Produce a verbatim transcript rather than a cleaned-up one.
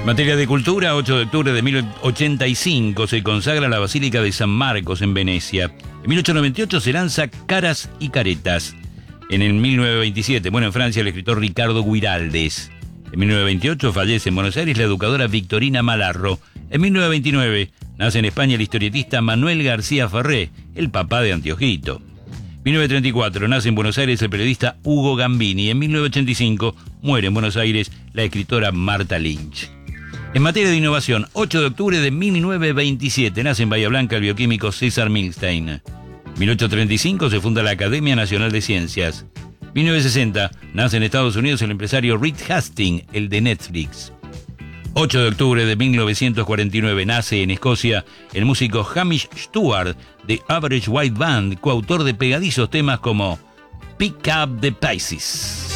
Materia de cultura, ocho de octubre de mil ochocientos ochenta y cinco se consagra la Basílica de San Marcos en Venecia. En mil ochocientos noventa y ocho se lanza Caras y Caretas. En el mil novecientos veintisiete, bueno, en Francia, el escritor Ricardo Guiraldes. En mil novecientos veintiocho fallece en Buenos Aires la educadora Victorina Malarro. En mil novecientos veintinueve nace en España el historietista Manuel García Ferré, el papá de Antiojito. mil novecientos treinta y cuatro nace en Buenos Aires el periodista Hugo Gambini. En mil novecientos ochenta y cinco muere en Buenos Aires la escritora Marta Lynch. En materia de innovación, ocho de octubre de mil novecientos veintisiete nace en Bahía Blanca el bioquímico César Milstein. mil ochocientos treinta y cinco se funda la Academia Nacional de Ciencias. mil novecientos sesenta nace en Estados Unidos el empresario Reed Hastings, el de Netflix. ocho de octubre de mil novecientos cuarenta y nueve nace en Escocia el músico Hamish Stewart de Average White Band, coautor de pegadizos temas como Pick Up the Pieces.